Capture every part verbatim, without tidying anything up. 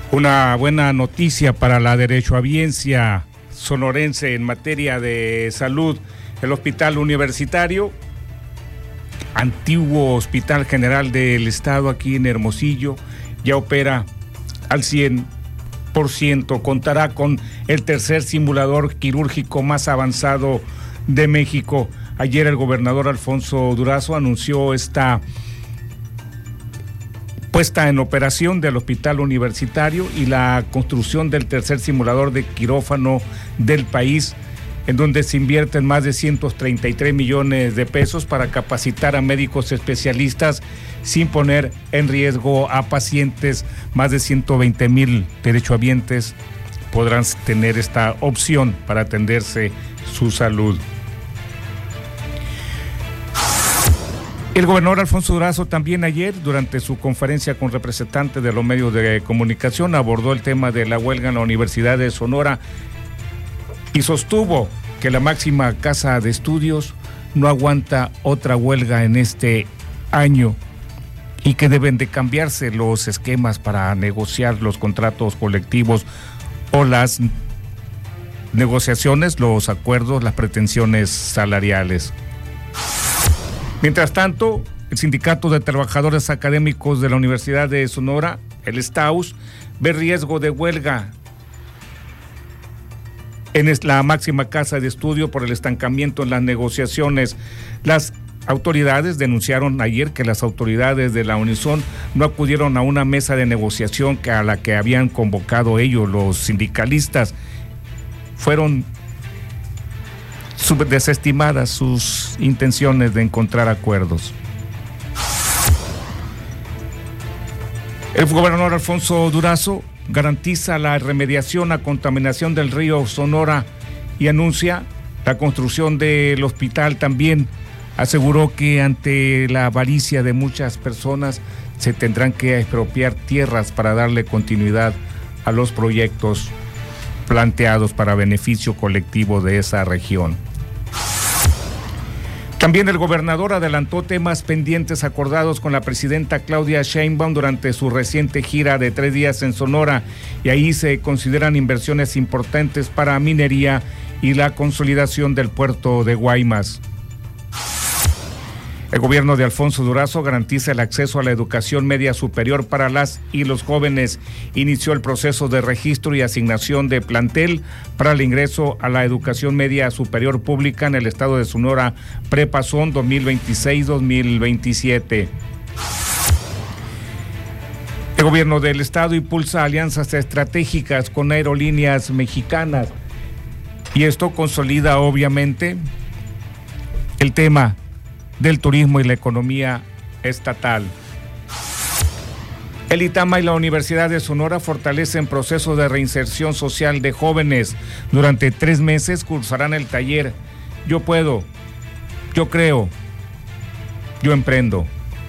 Una buena noticia para la derechohabiencia sonorense en materia de salud. El Hospital Universitario, antiguo Hospital General del Estado aquí en Hermosillo, ya opera al cien por ciento. Contará con el tercer simulador quirúrgico más avanzado de México. Ayer el gobernador Alfonso Durazo anunció esta puesta en operación del Hospital Universitario y la construcción del tercer simulador de quirófano del país, en donde se invierten más de ciento treinta y tres millones de pesos para capacitar a médicos especialistas sin poner en riesgo a pacientes. Más de ciento veinte mil derechohabientes podrán tener esta opción para atenderse su salud. El gobernador Alfonso Durazo también ayer, durante su conferencia con representantes de los medios de comunicación, abordó el tema de la huelga en la Universidad de Sonora y sostuvo que la máxima casa de estudios no aguanta otra huelga en este año y que deben de cambiarse los esquemas para negociar los contratos colectivos o las negociaciones, los acuerdos, las pretensiones salariales. Mientras tanto, el Sindicato de Trabajadores Académicos de la Universidad de Sonora, el STAUS, ve riesgo de huelga en la máxima casa de estudio por el estancamiento en las negociaciones. Las autoridades denunciaron ayer que las autoridades de la Unison no acudieron a una mesa de negociación que a la que habían convocado ellos, los sindicalistas. Fueron desestimadas sus intenciones de encontrar acuerdos. El gobernador Alfonso Durazo garantiza la remediación a contaminación del río Sonora y anuncia la construcción del hospital. También aseguró que ante la avaricia de muchas personas se tendrán que expropiar tierras para darle continuidad a los proyectos planteados para beneficio colectivo de esa región. También el gobernador adelantó temas pendientes acordados con la presidenta Claudia Sheinbaum durante su reciente gira de tres días en Sonora, y ahí se consideran inversiones importantes para minería y la consolidación del puerto de Guaymas. El gobierno de Alfonso Durazo garantiza el acceso a la educación media superior para las y los jóvenes. Inició el proceso de registro y asignación de plantel para el ingreso a la educación media superior pública en el estado de Sonora, Prepasón dos mil veintiséis dos mil veintisiete. El gobierno del estado impulsa alianzas estratégicas con aerolíneas mexicanas, y esto consolida obviamente el tema del turismo y la economía estatal. El ITAMA y la Universidad de Sonora fortalecen procesos de reinserción social de jóvenes. Durante tres meses cursarán el taller Yo Puedo, Yo Creo, Yo Emprendo.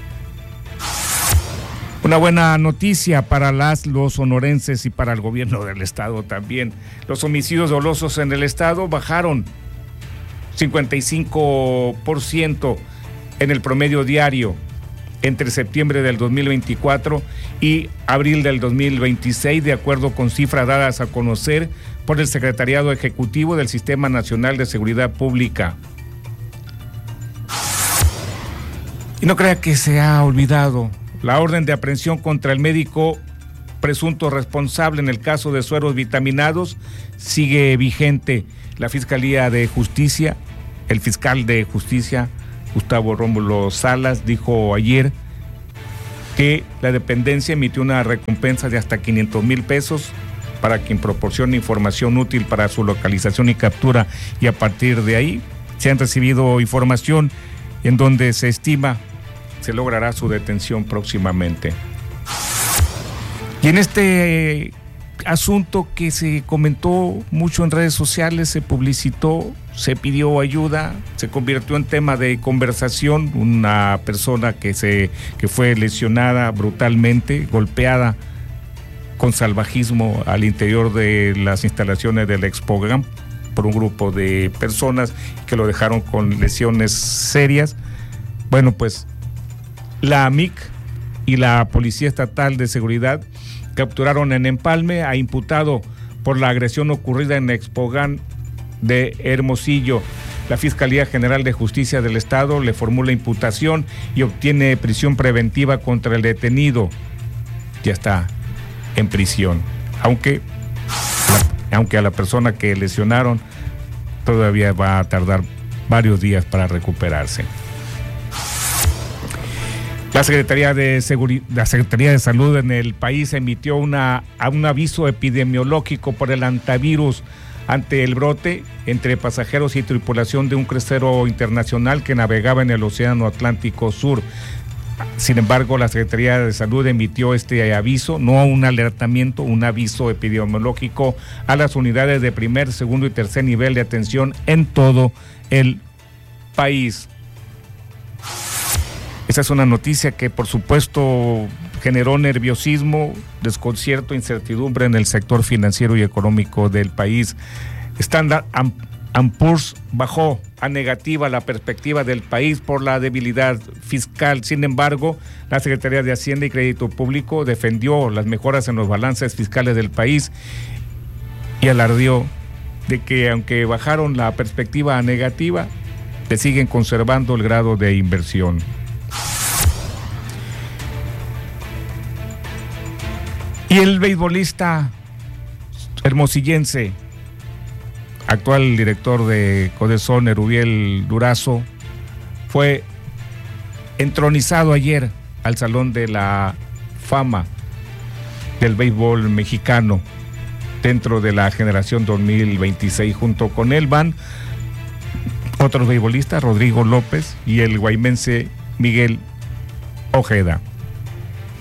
Una buena noticia para las, los sonorenses y para el gobierno del estado también. Los homicidios dolosos en el estado bajaron cincuenta y cinco por ciento en el promedio diario entre septiembre del dos mil veinticuatro y abril del dos mil veintiséis, de acuerdo con cifras dadas a conocer por el Secretariado Ejecutivo del Sistema Nacional de Seguridad Pública. Y no crea que se ha olvidado, la orden de aprehensión contra el médico presunto responsable en el caso de sueros vitaminados sigue vigente. La Fiscalía de Justicia, el fiscal de Justicia, Gustavo Rómulo Salas, dijo ayer que la dependencia emitió una recompensa de hasta quinientos mil pesos para quien proporcione información útil para su localización y captura, y a partir de ahí se han recibido información en donde se estima se logrará su detención próximamente. Y en este asunto que se comentó mucho en redes sociales, se publicitó, se pidió ayuda, se convirtió en tema de conversación. Una persona que se que fue lesionada brutalmente, golpeada con salvajismo al interior de las instalaciones del Expogam por un grupo de personas que lo dejaron con lesiones serias. Bueno, pues la A M I C y la Policía Estatal de Seguridad capturaron en Empalme a imputado por la agresión ocurrida en Expogán de Hermosillo. La Fiscalía General de Justicia del Estado le formula imputación y obtiene prisión preventiva contra el detenido. Ya está en prisión, aunque, aunque a la persona que lesionaron todavía va a tardar varios días para recuperarse. La Secretaría de Seguri- la Secretaría de Salud en el país emitió una, un aviso epidemiológico por el hantavirus ante el brote entre pasajeros y tripulación de un crucero internacional que navegaba en el Océano Atlántico Sur. Sin embargo, la Secretaría de Salud emitió este aviso, no un alertamiento, un aviso epidemiológico a las unidades de primer, segundo y tercer nivel de atención en todo el país. Esa es una noticia que, por supuesto, generó nerviosismo, desconcierto, incertidumbre en el sector financiero y económico del país. Standard and Poor's bajó a negativa la perspectiva del país por la debilidad fiscal. Sin embargo, la Secretaría de Hacienda y Crédito Público defendió las mejoras en los balances fiscales del país y alardeó de que, aunque bajaron la perspectiva a negativa, se siguen conservando el grado de inversión. Y el beisbolista hermosillense, actual director de Codesón, Erubiel Durazo, fue entronizado ayer al Salón de la Fama del béisbol mexicano dentro de la generación dos mil veintiséis. Junto con él van otros beisbolistas, Rodrigo López y el guaymense Miguel Ojeda.